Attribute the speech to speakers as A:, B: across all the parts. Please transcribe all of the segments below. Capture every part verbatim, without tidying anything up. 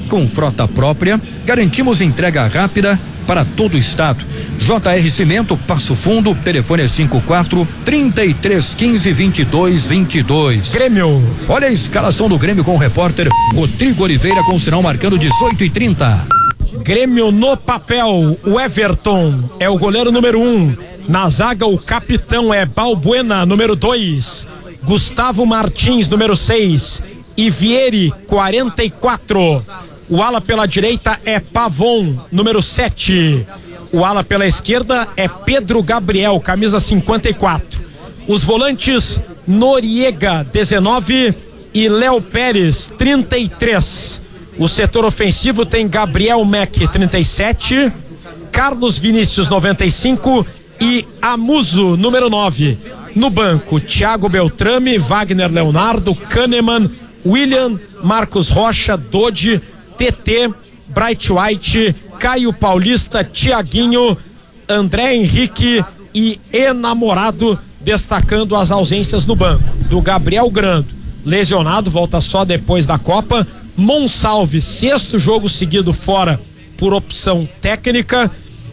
A: Com frota própria, garantimos entrega rápida para todo o estado. J R Cimento, Passo Fundo, telefone é cinco quatro, trinta e três, quinze, vinte e dois, vinte e dois.
B: Grêmio.
A: Olha a escalação do Grêmio com o repórter Rodrigo Oliveira, com o sinal marcando dezoito e trinta.
B: Grêmio no papel, o Everton é o goleiro número um. Na zaga, o capitão é Balbuena, número dois. Gustavo Martins, número seis. E Vieri, quarenta e quatro. O ala pela direita é Pavon, número sete. O ala pela esquerda é Pedro Gabriel, camisa cinquenta e quatro. Os volantes Noriega, dezenove, e Léo Pérez, trinta e três. O setor ofensivo tem Gabriel Mack, trinta e sete, Carlos Vinícius, noventa e cinco, e Amuso, número nove. No banco, Thiago Beltrame, Wagner Leonardo, Kahneman, William, Marcos Rocha, Dodi, T T, Bright White, Caio Paulista, Tiaguinho, André Henrique e Enamorado, destacando as ausências no banco. Do Gabriel Grando, lesionado, volta só depois da Copa. Monsalve, sexto jogo seguido fora por opção técnica.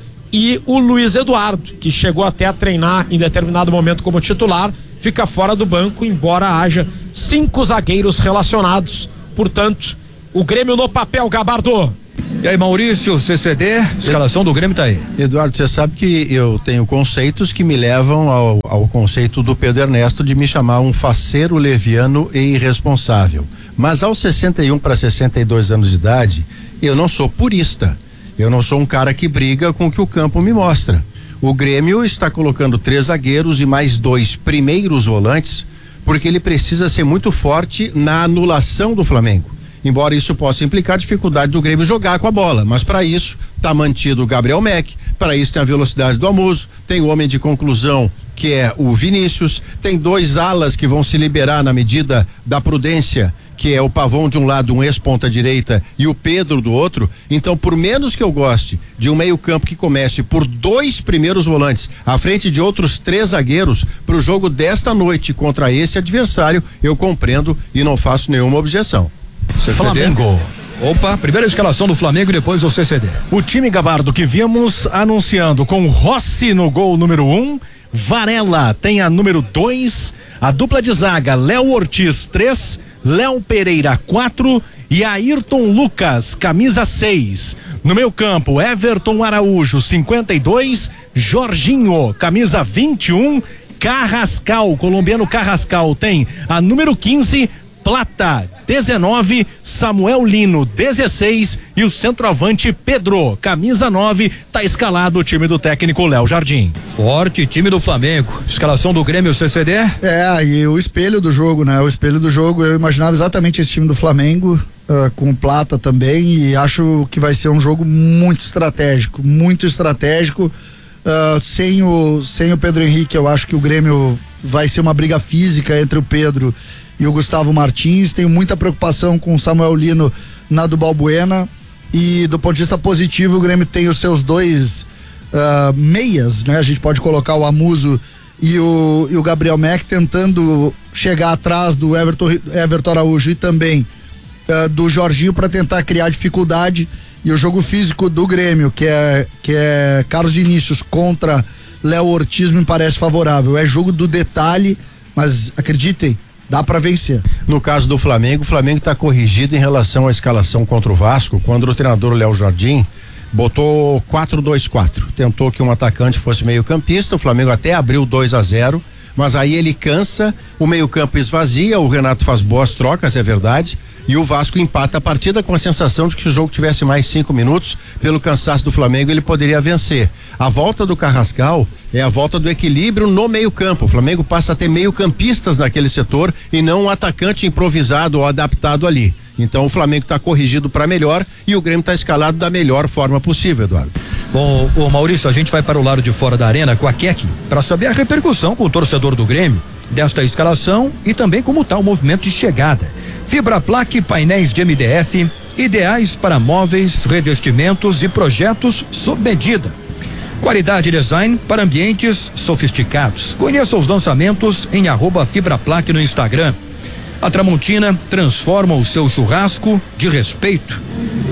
B: E o Luiz Eduardo, que chegou até a treinar em determinado momento como titular, fica fora do banco, embora haja cinco zagueiros relacionados. Portanto, o Grêmio no papel, Gabardo.
A: E aí, Maurício, C C D, escalação do Grêmio tá aí.
C: Eduardo, você sabe que eu tenho conceitos que me levam ao, ao conceito do Pedro Ernesto de me chamar um faceiro, leviano e irresponsável. Mas aos sessenta e um para sessenta e dois anos de idade, eu não sou purista. Eu não sou um cara que briga com o que o campo me mostra. O Grêmio está colocando três zagueiros e mais dois primeiros volantes, porque ele precisa ser muito forte na anulação do Flamengo. Embora isso possa implicar dificuldade do Grêmio jogar com a bola, mas para isso tá mantido o Gabriel Mack, para isso tem a velocidade do Amuso, tem o homem de conclusão que é o Vinícius, tem dois alas que vão se liberar na medida da prudência, que é o Pavon de um lado, um ex-ponta direita, e o Pedro do outro. Então, por menos que eu goste de um meio-campo que comece por dois primeiros volantes à frente de outros três zagueiros para o jogo desta noite contra esse adversário, eu compreendo e não faço nenhuma objeção.
A: C C D. Flamengo. Opa, primeira escalação do Flamengo e depois o C C D.
D: O time, Gabardo, que vimos anunciando com Rossi no gol número um, Varela tem a número dois, a dupla de zaga Léo Ortiz três, Léo Pereira quatro e Ayrton Lucas, camisa seis. No meio campo, Everton Araújo cinquenta e dois, Jorginho, camisa vinte e um, Carrascal, colombiano Carrascal tem a número quinze, Plata dezenove, Samuel Lino dezesseis e o centroavante Pedro, camisa nove, tá escalado o time do técnico Léo Jardim.
A: Forte time do Flamengo. Escalação do Grêmio, C C D?
E: É, e o espelho do jogo, né? O espelho do jogo, eu imaginava exatamente esse time do Flamengo, uh, com o Plata também, e acho que vai ser um jogo muito estratégico, muito estratégico. Uh, sem o, sem o Pedro Henrique, eu acho que o Grêmio vai ser uma briga física entre o Pedro e o Gustavo Martins. Tenho muita preocupação com o Samuel Lino na do Balbuena, e do ponto de vista positivo o Grêmio tem os seus dois uh, meias, né? A gente pode colocar o Amuso e o, e o Gabriel Mack tentando chegar atrás do Everton, Everton Araújo e também uh, do Jorginho para tentar criar dificuldade. E o jogo físico do Grêmio, que é, que é Carlos Vinícius contra Léo Ortiz, me parece favorável. É jogo do detalhe, mas acreditem, dá para vencer.
C: No caso do Flamengo, o Flamengo está corrigido em relação à escalação contra o Vasco, quando o treinador Léo Jardim botou quatro dois quatro, tentou que um atacante fosse meio campista, o Flamengo até abriu dois a zero, mas aí ele cansa, o meio campo esvazia, o Renato faz boas trocas, é verdade, e o Vasco empata a partida com a sensação de que se o jogo tivesse mais cinco minutos, pelo cansaço do Flamengo ele poderia vencer. A volta do Carrascal é a volta do equilíbrio no meio campo. O Flamengo passa a ter meio campistas naquele setor e não um atacante improvisado ou adaptado ali. Então o Flamengo está corrigido para melhor e o Grêmio está escalado da melhor forma possível, Eduardo.
A: Bom, ô Maurício, a gente vai para o lado de fora da arena com a Keck para saber a repercussão com o torcedor do Grêmio desta escalação e também como está o movimento de chegada. Fibra Plaque, painéis de M D F, ideais para móveis, revestimentos e projetos sob medida. Qualidade e design para ambientes sofisticados. Conheça os lançamentos em arroba Fibra Plaque no Instagram. A Tramontina transforma o seu churrasco de respeito.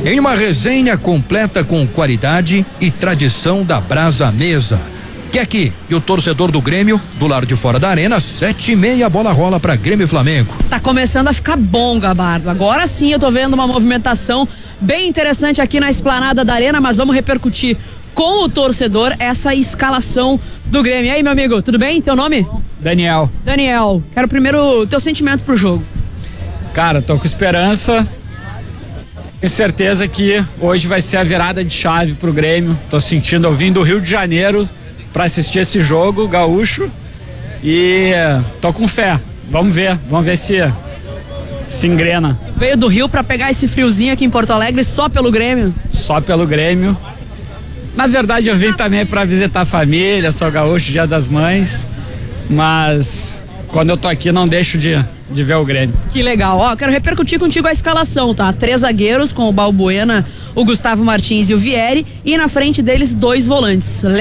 A: em uma resenha completa com qualidade e tradição da Brasa Mesa. Keck e o torcedor do Grêmio, do lado de fora da arena, sete e meia, a bola rola para Grêmio e Flamengo.
F: Tá começando a ficar bom, Gabardo. Agora sim eu tô vendo uma movimentação bem interessante aqui na esplanada da arena, mas vamos repercutir com o torcedor essa escalação do Grêmio. E aí, meu amigo, tudo bem? Teu nome?
G: Daniel.
F: Daniel, quero primeiro o teu sentimento pro jogo.
G: Cara, tô com esperança. Tenho certeza que hoje vai ser a virada de chave pro Grêmio. Tô sentindo, eu vim do Rio de Janeiro para assistir esse jogo gaúcho e tô com fé. Vamos ver, vamos ver se se engrena.
F: Veio do Rio para pegar esse friozinho aqui em Porto Alegre só pelo Grêmio?
G: Só pelo Grêmio. Na verdade eu vim também para visitar a família, sou gaúcho, Dia das Mães, mas quando eu tô aqui não deixo de, de ver o Grêmio.
F: Que legal, ó, quero repercutir contigo a escalação, tá? Três zagueiros com o Balbuena, o Gustavo Martins e o Vieri, e na frente deles dois volantes,